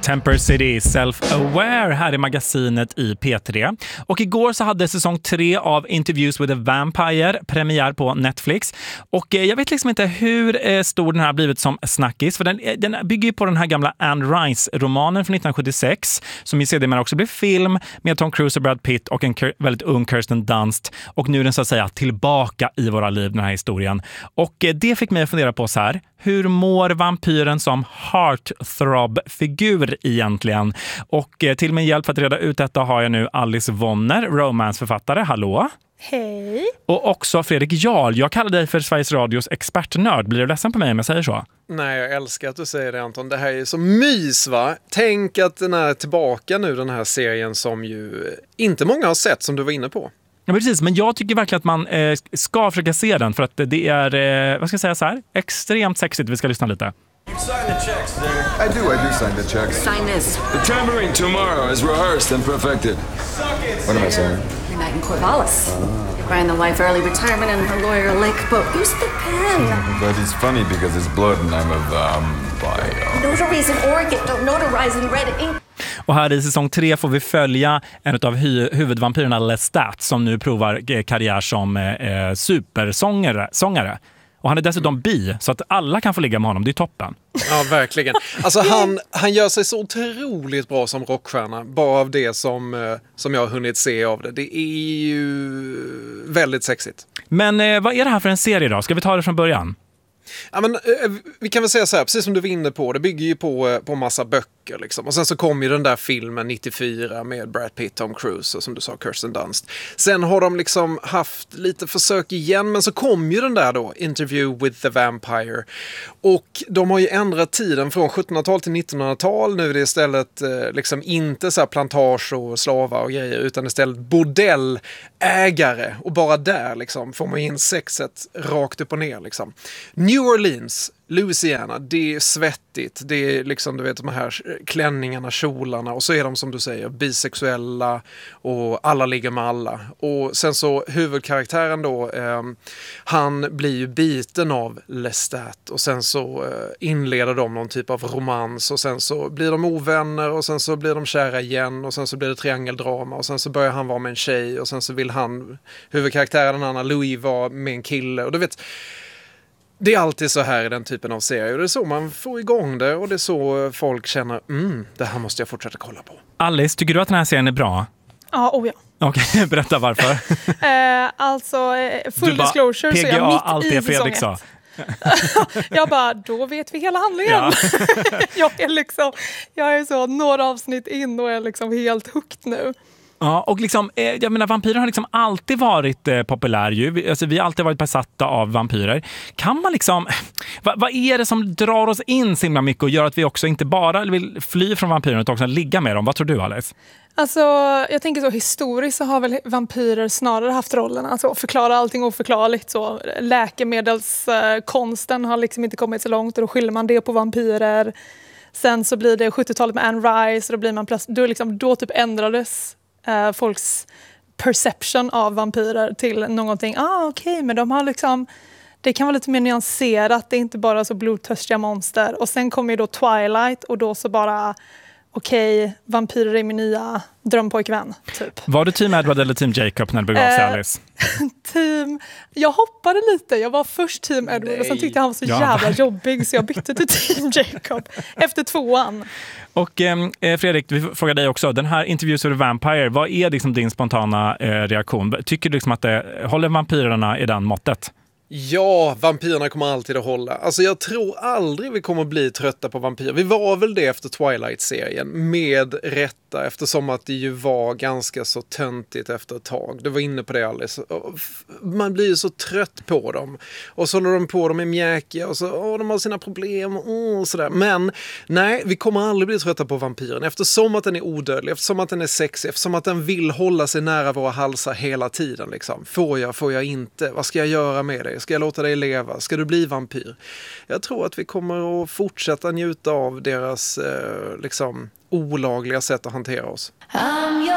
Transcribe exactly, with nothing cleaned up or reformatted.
Temper City, Self-Aware här i magasinet i P tre. Och igår så hade säsong tre av Interviews with a Vampire premiär på Netflix. Och eh, jag vet liksom inte hur eh, stor den här har blivit som snackis. För den, den bygger ju på den här gamla Anne Rice-romanen från nittonhundrasjuttiosex. Som i sedermera också blev film med Tom Cruise och Brad Pitt och en kir- väldigt ung Kirsten Dunst. Och nu är den så att säga tillbaka i våra liv, den här historien. Och eh, det fick mig att fundera på så här. Hur mår vampyren som heartthrob-figur egentligen? Och eh, till min hjälp för att reda ut detta har jag nu Alice Wonner, romansförfattare. Hallå? Hej. Och också Fredrik Jarl. Jag kallar dig för Sveriges Radios expertnörd. Blir du ledsen på mig om jag säger så? Nej, jag älskar att du säger det, Anton. Det här är så mys, va? Tänk att den är tillbaka nu, den här serien som ju inte många har sett, som du var inne på. Ja, precis. Men jag tycker verkligen att man eh, ska försöka se den för att det är, eh, vad ska jag säga så här, extremt sexigt. Vi ska lyssna lite. You sign the checks, Digger. I do, I do sign the checks. Sign this. The tambourine tomorrow is rehearsed and perfected. Suck it, What am I saying? You're knight in Corvallis. You're buying the wife early retirement and her lawyer a lake boat. Use the pen. But it's funny because it's blood and I'm a vampire. Notarize and orchid. Don't notarize in red ink. Och här i säsong tre får vi följa en av hu- huvudvampyrerna Lestat som nu provar eh, karriär som eh, supersångare. Sångare. Och han är dessutom bi, så att alla kan få ligga med honom. Det är toppen. Ja, verkligen. Alltså han, han gör sig så otroligt bra som rockstjärna. Bara av det som, eh, som jag har hunnit se av det. Det är ju väldigt sexigt. Men eh, vad är det här för en serie då? Ska vi ta det från början? Ja, men, eh, vi kan väl säga så här, precis som du var inne på, det bygger ju på, eh, på massa böcker liksom. Och sen så kom ju den där filmen nittiofyra med Brad Pitt, Tom Cruise och som du sa Kirsten Dunst. Sen har de liksom haft lite försök igen, men så kom ju den där då, Interview with the Vampire. Och de har ju ändrat tiden från sjuttonhundratal till nittonhundratal. Nu är det istället eh, liksom inte så här plantage och slavar och grejer, utan istället bordellägare. Och bara där liksom får man in sexet rakt upp och ner liksom. New Orleans, Louisiana, det är svettigt, det är liksom, du vet, de här klänningarna, kjolarna, och så är de som du säger bisexuella och alla ligger med alla. Och sen så huvudkaraktären då, eh, han blir ju biten av Lestat och sen så eh, inleder de någon typ av romans och sen så blir de ovänner och sen så blir de kära igen och sen så blir det triangeldrama och sen så börjar han vara med en tjej och sen så vill han, huvudkaraktären Anna Louis, vara med en kille, och du vet, det är alltid så här i den typen av serier. Det är så man får igång det och det är så folk känner, mm, det här måste jag fortsätta kolla på. Alice, tycker du att den här serien är bra? Ja, oh ja. Okej, okay, berätta varför. eh, alltså, full bara, disclosure, P G A, så jag mitt allt i det Fredrik säsong sa. Jag bara, då vet vi hela handlingen. Ja. jag är liksom, jag är så några avsnitt in och är liksom helt hooked nu. Ja, och liksom, eh, jag menar, vampyrer har liksom alltid varit eh, populär ju. Vi, alltså, vi har alltid varit besatta av vampyrer. Kan man liksom, va, vad är det som drar oss in så himla mycket och gör att vi också inte bara vill fly från vampyrer utan också ligga med dem? Vad tror du, Alice? Alltså, jag tänker så historiskt så har väl vampyrer snarare haft rollen alltså förklara allting oförklarligt. Så läkemedelskonsten har liksom inte kommit så långt och då skyller man det på vampyrer. Sen så blir det sjuttiotalet med Anne Rice och då blir man plötsligt, då, liksom, då typ ändrades Uh, folks perception av vampyrer till någonting, ah okej, okay, men de har liksom, det kan vara lite mer nyanserat, det är inte bara så blodtörstiga monster. Och sen kommer ju då Twilight och då så bara, okej, okay, vampyrer är min nya drömpojkvän, typ. Var du team Edward eller team Jacob när det begav sig, Alice? team, jag hoppade lite, jag var först team Edward. Nej. Och sen tyckte jag han var så ja. jävla jobbig så jag bytte till team Jacob efter tvåan. Och eh, Fredrik, vi frågar dig också, den här Interviews with a Vampire, vad är liksom din spontana eh, reaktion? Tycker du liksom att det håller vampyrerna i den måttet? Ja, vampyrerna kommer alltid att hålla. Alltså jag tror aldrig vi kommer bli trötta på vampyrer. Vi var väl det efter Twilight-serien, med rätta, eftersom att det ju var ganska så töntigt efter ett tag. Du var inne på det, Alice. Man blir ju så trött på dem. Och så håller de på, de är mjäkiga och så, åh, de har sina problem och sådär. Men nej, vi kommer aldrig bli trötta på vampyren, eftersom att den är odödlig, eftersom att den är sexig, eftersom att den vill hålla sig nära våra halsar hela tiden. Liksom. Får jag, får jag inte? Vad ska jag göra med dig? Ska jag låta dig leva? Ska du bli vampyr? Jag tror att vi kommer att fortsätta njuta av deras eh, liksom olagliga sätt att hantera oss.